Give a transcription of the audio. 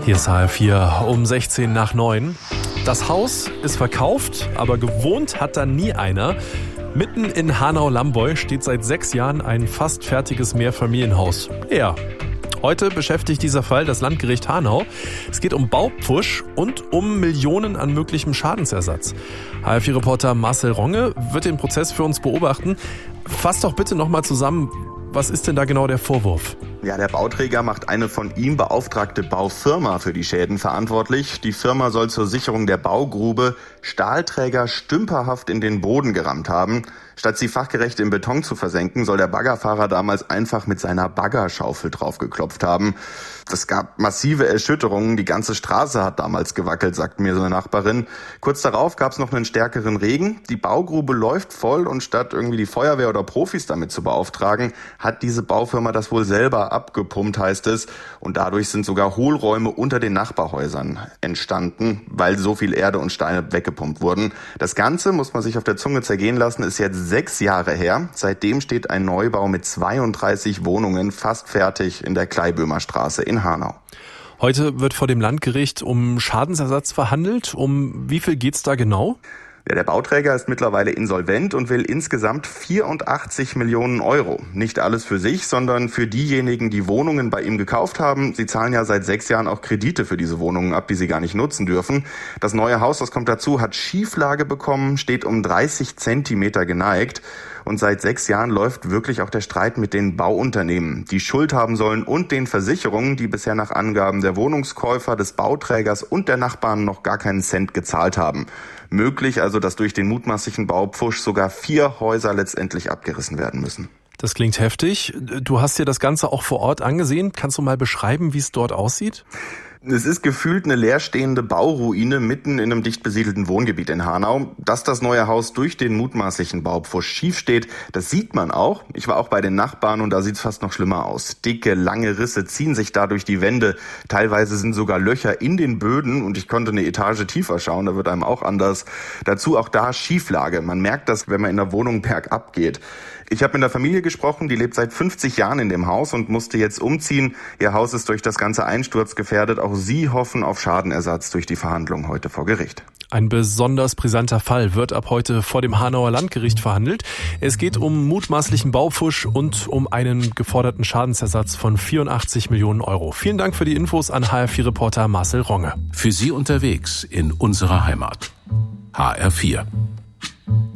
Hier ist HR4 um 16 nach 9. Das Haus ist verkauft, aber gewohnt hat da nie einer. Mitten in Hanau-Lamboy steht seit 6 Jahren ein fast fertiges Mehrfamilienhaus. Ja. Heute beschäftigt dieser Fall das Landgericht Hanau. Es geht um Baupfusch und um Millionen an möglichem Schadensersatz. HR4-Reporter Marcel Ronge wird den Prozess für uns beobachten. Fass doch bitte nochmal zusammen, was ist denn da genau der Vorwurf? Ja, der Bauträger macht eine von ihm beauftragte Baufirma für die Schäden verantwortlich. Die Firma soll zur Sicherung der Baugrube Stahlträger stümperhaft in den Boden gerammt haben. Statt sie fachgerecht im Beton zu versenken, soll der Baggerfahrer damals einfach mit seiner Baggerschaufel draufgeklopft haben. Das gab massive Erschütterungen. Die ganze Straße hat damals gewackelt, sagt mir so eine Nachbarin. Kurz darauf gab es noch einen stärkeren Regen. Die Baugrube läuft voll und statt irgendwie die Feuerwehr oder Profis damit zu beauftragen, hat diese Baufirma das wohl selber abgepumpt, heißt es. Und dadurch sind sogar Hohlräume unter den Nachbarhäusern entstanden, weil so viel Erde und Steine weggepumpt wurden. Das Ganze, muss man sich auf der Zunge zergehen lassen, ist jetzt 6 Jahre her. Seitdem steht ein Neubau mit 32 Wohnungen fast fertig in der Kleiböhmer Straße in Hanau. Heute wird vor dem Landgericht um Schadensersatz verhandelt. Um wie viel geht's da genau? Ja, der Bauträger ist mittlerweile insolvent und will insgesamt 84 Millionen Euro. Nicht alles für sich, sondern für diejenigen, die Wohnungen bei ihm gekauft haben. Sie zahlen ja seit 6 Jahren auch Kredite für diese Wohnungen ab, die sie gar nicht nutzen dürfen. Das neue Haus, das kommt dazu, hat Schieflage bekommen, steht um 30 Zentimeter geneigt. Und seit 6 Jahren läuft wirklich auch der Streit mit den Bauunternehmen, die Schuld haben sollen, und den Versicherungen, die bisher nach Angaben der Wohnungskäufer, des Bauträgers und der Nachbarn noch gar keinen Cent gezahlt haben. Möglich also, dass durch den mutmaßlichen Baupfusch sogar 4 Häuser letztendlich abgerissen werden müssen. Das klingt heftig. Du hast dir das Ganze auch vor Ort angesehen. Kannst du mal beschreiben, wie es dort aussieht? Es ist gefühlt eine leerstehende Bauruine mitten in einem dicht besiedelten Wohngebiet in Hanau. Dass das neue Haus durch den mutmaßlichen Baupfusch schief steht, das sieht man auch. Ich war auch bei den Nachbarn und da sieht es fast noch schlimmer aus. Dicke, lange Risse ziehen sich da durch die Wände. Teilweise sind sogar Löcher in den Böden und ich konnte eine Etage tiefer schauen, da wird einem auch anders. Dazu auch da Schieflage. Man merkt das, wenn man in der Wohnung bergab geht. Ich habe mit der Familie gesprochen, die lebt seit 50 Jahren in dem Haus und musste jetzt umziehen. Ihr Haus ist durch das ganze Einsturz gefährdet. Auch sie hoffen auf Schadenersatz durch die Verhandlungen heute vor Gericht. Ein besonders brisanter Fall wird ab heute vor dem Hanauer Landgericht verhandelt. Es geht um mutmaßlichen Baupfusch und um einen geforderten Schadensersatz von 84 Millionen Euro. Vielen Dank für die Infos an HR4-Reporter Marcel Ronge. Für Sie unterwegs in unserer Heimat. HR4.